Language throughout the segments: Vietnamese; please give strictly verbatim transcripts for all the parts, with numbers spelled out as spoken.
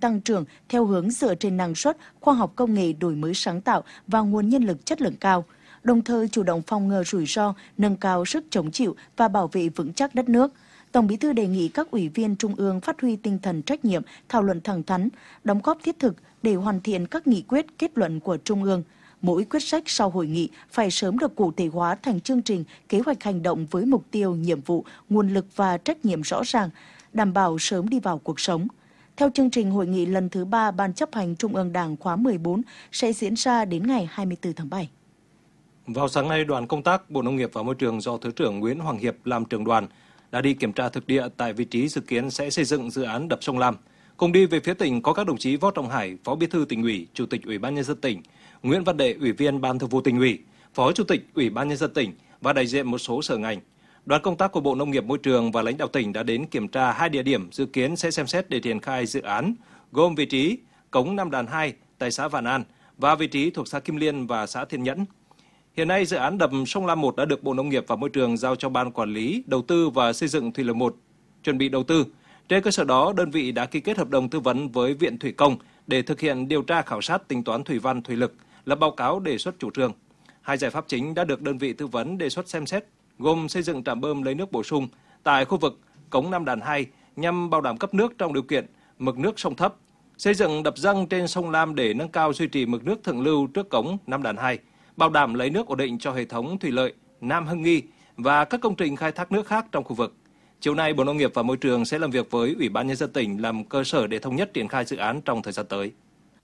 tăng trưởng theo hướng dựa trên năng suất, khoa học công nghệ, đổi mới sáng tạo và nguồn nhân lực chất lượng cao, đồng thời chủ động phòng ngừa rủi ro, nâng cao sức chống chịu và bảo vệ vững chắc đất nước. Tổng Bí thư đề nghị các ủy viên Trung ương phát huy tinh thần trách nhiệm, thảo luận thẳng thắn, đóng góp thiết thực để hoàn thiện các nghị quyết, kết luận của Trung ương. Mỗi quyết sách sau hội nghị phải sớm được cụ thể hóa thành chương trình, kế hoạch hành động với mục tiêu, nhiệm vụ, nguồn lực và trách nhiệm rõ ràng, đảm bảo sớm đi vào cuộc sống. Theo chương trình, hội nghị lần thứ ba Ban chấp hành Trung ương Đảng khóa mười bốn sẽ diễn ra đến ngày hai mươi tư tháng bảy. Vào sáng nay, đoàn công tác Bộ Nông nghiệp và Môi trường do Thứ trưởng Nguyễn Hoàng Hiệp làm trưởng đoàn đã đi kiểm tra thực địa tại vị trí dự kiến sẽ xây dựng dự án đập sông Lam. Cùng đi về phía tỉnh có các đồng chí Võ Trọng Hải, Phó Bí thư Tỉnh ủy, Chủ tịch Ủy ban Nhân dân tỉnh, Nguyễn Văn Đệ, Ủy viên Ban Thường vụ Tỉnh ủy, Phó Chủ tịch Ủy ban Nhân dân tỉnh và đại diện một số sở ngành. Đoàn công tác của Bộ Nông nghiệp Môi trường và lãnh đạo tỉnh đã đến kiểm tra hai địa điểm dự kiến sẽ xem xét để triển khai dự án, gồm vị trí cống Nam Đàn hai tại xã Vạn An và vị trí thuộc xã Kim Liên và xã Thiên Nhẫn. Hiện nay, dự án đập sông Lam một đã được Bộ Nông nghiệp và Môi trường giao cho Ban Quản lý, Đầu tư và Xây dựng Thủy lợi một chuẩn bị đầu tư. Trên cơ sở đó, đơn vị đã ký kết hợp đồng tư vấn với Viện Thủy công để thực hiện điều tra khảo sát tính toán thủy văn thủy lực, lập báo cáo đề xuất chủ trương. Hai giải pháp chính đã được đơn vị tư vấn đề xuất xem xét, gồm xây dựng trạm bơm lấy nước bổ sung tại khu vực cống Nam Đàn hai nhằm bảo đảm cấp nước trong điều kiện mực nước sông thấp, xây dựng đập dâng trên sông Lam để nâng cao duy trì mực nước thượng lưu trước cống Nam Đàn hai, bảo đảm lấy nước ổn định cho hệ thống thủy lợi Nam Hưng Nghi và các công trình khai thác nước khác trong khu vực. Chiều nay, Bộ Nông nghiệp và Môi trường sẽ làm việc với Ủy ban Nhân dân tỉnh làm cơ sở để thống nhất triển khai dự án trong thời gian tới.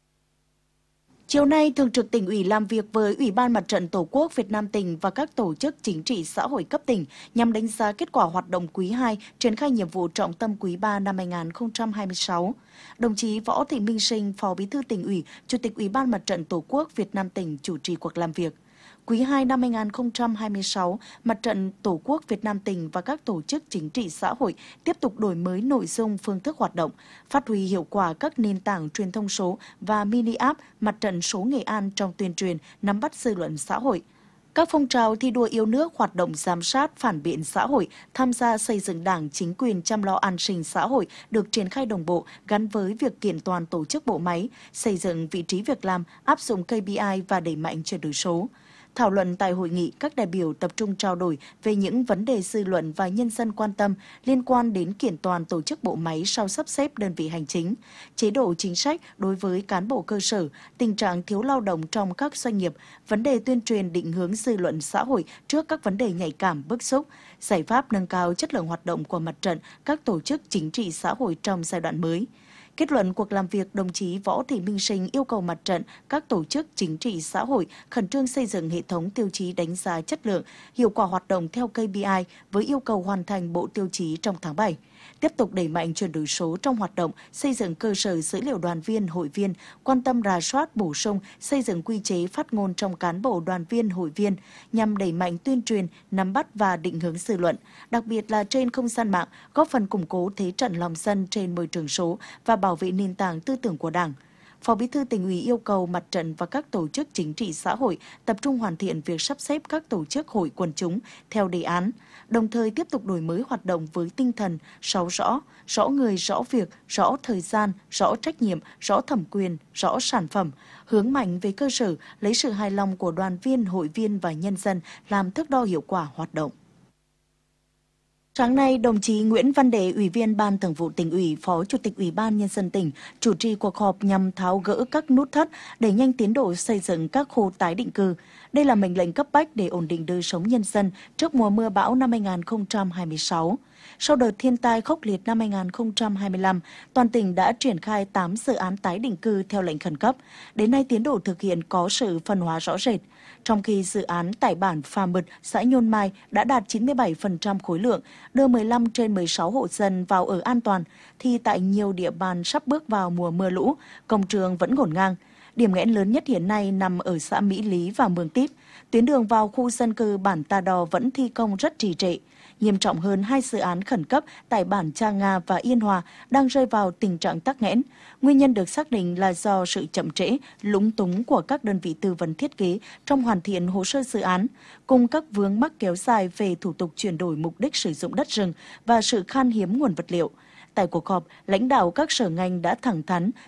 Chiều nay, Thường trực Tỉnh ủy làm việc với Ủy ban Mặt trận Tổ quốc Việt Nam tỉnh và các tổ chức chính trị xã hội cấp tỉnh nhằm đánh giá kết quả hoạt động quý hai, triển khai nhiệm vụ trọng tâm quý ba năm hai nghìn không trăm hai mươi sáu. Đồng chí Võ Thị Minh Sinh, Phó Bí thư Tỉnh ủy, Chủ tịch Ủy ban Mặt trận Tổ quốc Việt Nam tỉnh chủ trì cuộc làm việc. Quý hai năm hai nghìn không trăm hai mươi sáu, Mặt trận Tổ quốc Việt Nam tỉnh và các tổ chức chính trị xã hội tiếp tục đổi mới nội dung, phương thức hoạt động, phát huy hiệu quả các nền tảng truyền thông số và mini app Mặt trận số Nghệ An trong tuyên truyền, nắm bắt dư luận xã hội. Các phong trào thi đua yêu nước, hoạt động giám sát, phản biện xã hội, tham gia xây dựng đảng, chính quyền, chăm lo an sinh xã hội được triển khai đồng bộ gắn với việc kiện toàn tổ chức bộ máy, xây dựng vị trí việc làm, áp dụng K P I và đẩy mạnh chuyển đổi số. Thảo luận tại hội nghị, các đại biểu tập trung trao đổi về những vấn đề dư luận và nhân dân quan tâm liên quan đến kiện toàn tổ chức bộ máy sau sắp xếp đơn vị hành chính, chế độ chính sách đối với cán bộ cơ sở, tình trạng thiếu lao động trong các doanh nghiệp, vấn đề tuyên truyền định hướng dư luận xã hội trước các vấn đề nhạy cảm bức xúc, giải pháp nâng cao chất lượng hoạt động của mặt trận, các tổ chức chính trị xã hội trong giai đoạn mới. Kết luận cuộc làm việc, đồng chí Võ Thị Minh Sinh yêu cầu mặt trận, các tổ chức chính trị xã hội khẩn trương xây dựng hệ thống tiêu chí đánh giá chất lượng, hiệu quả hoạt động theo K P I với yêu cầu hoàn thành bộ tiêu chí trong tháng bảy. Tiếp tục đẩy mạnh chuyển đổi số trong hoạt động, xây dựng cơ sở dữ liệu đoàn viên, hội viên, quan tâm rà soát, bổ sung, xây dựng quy chế phát ngôn trong cán bộ đoàn viên, hội viên, nhằm đẩy mạnh tuyên truyền, nắm bắt và định hướng dư luận, đặc biệt là trên không gian mạng, góp phần củng cố thế trận lòng dân trên môi trường số và bảo vệ nền tảng tư tưởng của Đảng. Phó Bí thư Tỉnh ủy yêu cầu mặt trận và các tổ chức chính trị xã hội tập trung hoàn thiện việc sắp xếp các tổ chức hội quần chúng theo đề án, đồng thời tiếp tục đổi mới hoạt động với tinh thần sáu rõ, rõ người, rõ việc, rõ thời gian, rõ trách nhiệm, rõ thẩm quyền, rõ sản phẩm, hướng mạnh về cơ sở, lấy sự hài lòng của đoàn viên, hội viên và nhân dân làm thước đo hiệu quả hoạt động. Sáng nay, đồng chí Nguyễn Văn Đệ, Ủy viên Ban Thường vụ Tỉnh ủy, Phó Chủ tịch Ủy ban Nhân dân tỉnh, chủ trì cuộc họp nhằm tháo gỡ các nút thắt, đẩy nhanh tiến độ xây dựng các khu tái định cư. Đây là mệnh lệnh cấp bách để ổn định đời sống nhân dân trước mùa mưa bão năm hai nghìn không trăm hai mươi sáu. Sau đợt thiên tai khốc liệt năm hai nghìn không trăm hai mươi lăm, toàn tỉnh đã triển khai tám dự án tái định cư theo lệnh khẩn cấp. Đến nay, tiến độ thực hiện có sự phân hóa rõ rệt. Trong khi dự án tại bản Phà Mực, xã Nhôn Mai đã đạt chín mươi bảy phần trăm khối lượng, đưa mười lăm trên mười sáu hộ dân vào ở an toàn, thì tại nhiều địa bàn sắp bước vào mùa mưa lũ, công trường vẫn ngổn ngang. Điểm nghẽn lớn nhất hiện nay nằm ở xã Mỹ Lý và Mường Típ. Tuyến đường vào khu dân cư bản Ta Đò vẫn thi công rất trì trệ. Nghiêm trọng hơn, hai dự án khẩn cấp tại bản Cha Nga và Yên Hòa đang rơi vào tình trạng tắc nghẽn. Nguyên nhân được xác định là do sự chậm trễ, lúng túng của các đơn vị tư vấn thiết kế trong hoàn thiện hồ sơ dự án, cùng các vướng mắc kéo dài về thủ tục chuyển đổi mục đích sử dụng đất rừng và sự khan hiếm nguồn vật liệu. Tại cuộc họp, lãnh đạo các sở ngành đã thẳng thắn